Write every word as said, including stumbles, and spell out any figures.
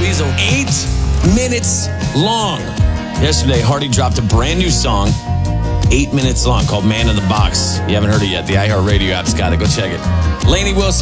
Weasel. Eight minutes long. Yesterday, Hardy dropped a brand new song, eight minutes long, called Man in the Box. You haven't heard it yet. The iHeartRadio app's got it. Go check it. Lainey Wilson.